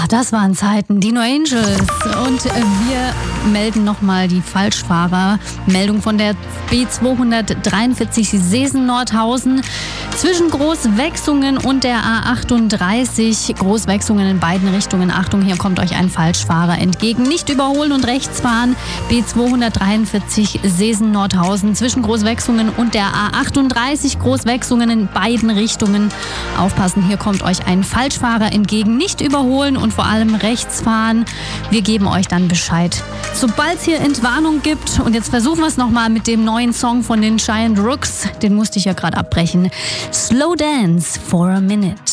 Das waren Zeiten, die No Angels. Und wir melden nochmal die Falschfahrer-Meldung von der B243 Seesen-Nordhausen. Zwischen Großwechsungen und der A38. Großwechsungen in beiden Richtungen. Achtung, hier kommt euch ein Falschfahrer entgegen. Nicht überholen und rechts fahren. B243 Seesen-Nordhausen. Zwischen Großwechsungen und der A38. Großwechsungen in beiden Richtungen. Aufpassen, hier kommt euch ein Falschfahrer entgegen. Nicht überholen und vor allem rechts fahren. Wir geben euch dann Bescheid, sobald es hier Entwarnung gibt. Und jetzt versuchen wir es nochmal mit dem neuen Song von den Giant Rooks. Den musste ich ja gerade abbrechen. Slow Dance for a Minute.